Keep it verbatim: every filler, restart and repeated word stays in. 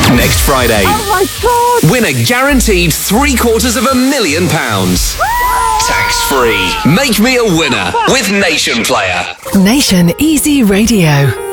Next Friday, Oh my God! win a guaranteed three quarters of a million pounds. Tax-free. Make me a winner with Nation Player. Nation Easy Radio.